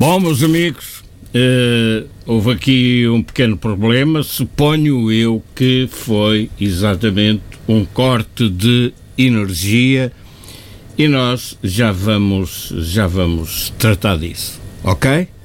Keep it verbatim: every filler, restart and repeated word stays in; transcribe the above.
Bom, meus amigos, uh, houve aqui um pequeno problema. Suponho eu que foi exatamente um corte de energia e nós já vamos, já vamos tratar disso, ok?